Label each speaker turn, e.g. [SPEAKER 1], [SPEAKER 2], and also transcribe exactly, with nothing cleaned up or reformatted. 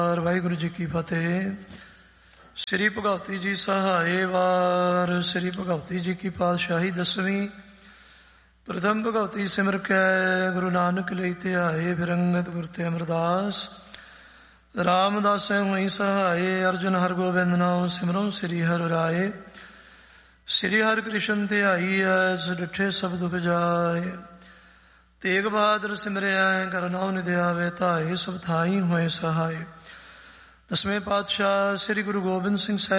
[SPEAKER 1] ਵਾਹਿਗੁਰੂ ਜੀ ਕੀ ਫਤਿਹ। ਸ੍ਰੀ ਭਗਵਤੀ ਜੀ ਸਹਾਏ ਵਾਰ। ਸ੍ਰੀ ਭਗਵਤੀ ਜੀ ਕੀ ਪਾਤਸ਼ਾਹੀ ਦਸਵੀਂ। ਪ੍ਰਥਮ ਭਗਵਤੀ ਸਿਮਰ ਕੈ ਗੁਰੂ ਨਾਨਕ ਲਈ ਧਿਆਏ। ਫਿਰ ਅੰਗਦ ਗੁਰ ਤੇ ਅਮਰਦਾਸ ਰਾਮਦਾਸੈ ਹੋਈ ਸਹਾਏ। ਅਰਜੁਨ ਹਰਿ ਗੋਬਿੰਦ ਨਾਮ ਸਿਮਰੋ ਸ੍ਰੀ ਹਰਿ ਰਾਏ। ਸ੍ਰੀ ਹਰਿ ਕ੍ਰਿਸ਼ਨ ਧਿਆਈ ਐਸ ਡਿਠੇ ਸਭ ਦੁਖ ਜਾਏ। ਤੇਗ ਬਹਾਦਰ ਸਿਮਰਿਆ ਕਰ ਨਾਮ ਨਿਧਿ ਆਵੇ ਧਾਏ। ਸਭ ਥਾਈ ਹੋਏ ਸਹਾਏ। ਦਸਵੇਂ ਪਾਤਸ਼ਾਹ ਸ੍ਰੀ ਗੁਰੂ ਗੋਬਿੰਦ ਸਿੰਘ ਸਾਹਿਬ